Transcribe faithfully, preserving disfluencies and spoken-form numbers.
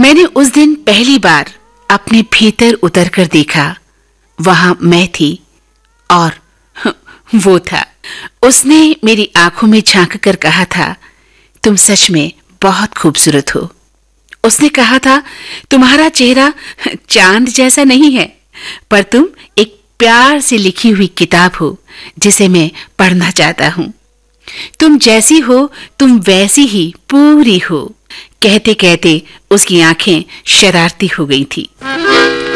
मैंने उस दिन पहली बार अपने भीतर उतरकर देखा। वहां मैं थी और वो था। उसने मेरी आंखों में झांक कर कहा था, तुम सच में बहुत खूबसूरत हो। उसने कहा था, तुम्हारा चेहरा चांद जैसा नहीं है, पर तुम एक प्यार से लिखी हुई किताब हो जिसे मैं पढ़ना चाहता हूं। तुम जैसी हो तुम वैसी ही पूरी हो। कहते कहते उसकी आंखें शरारती हो गई थी।